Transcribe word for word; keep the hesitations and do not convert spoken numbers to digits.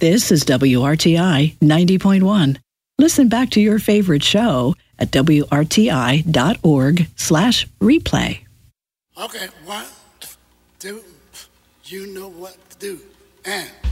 This is W R T I ninety point one. Listen back to your favorite show at W R T I dot org slash replay. Okay, one, two, you know what to do. And